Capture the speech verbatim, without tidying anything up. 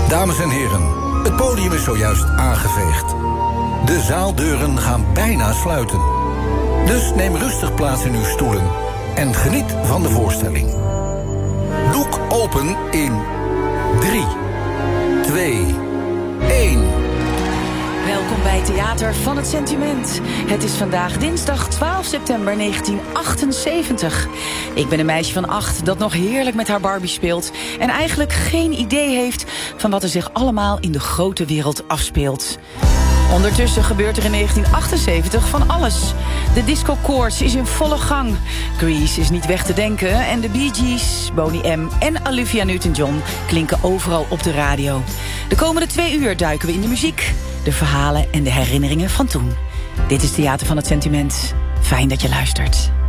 Dames en heren, het podium is zojuist aangeveegd. De zaaldeuren gaan bijna sluiten. Dus neem rustig plaats in uw stoelen en geniet van de voorstelling. Doek open in drie, twee, één. Welkom bij Theater van het Sentiment. Het is vandaag dinsdag twaalf september negentien achtenzeventig. Ik ben een meisje van acht dat nog heerlijk met haar Barbie speelt en eigenlijk geen idee heeft van wat er zich allemaal in de grote wereld afspeelt. Ondertussen gebeurt er in negentien achtenzeventig van alles. De disco-koorts is in volle gang. Grease is niet weg te denken en de Bee Gees, Boney M en Olivia Newton-John klinken overal op de radio. De komende twee uur duiken we in de muziek, de verhalen en de herinneringen van toen. Dit is Theater van het Sentiment. Fijn dat je luistert.